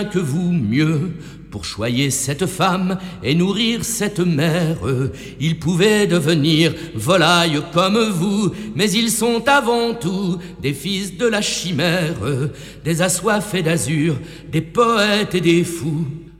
que vous mieux pour choyer cette femme et nourrir cette mère. Ils pouvaient devenir volailles comme vous, mais ils sont avant tout des fils de la chimère, des assoiffés d'azur, des poètes et des fous.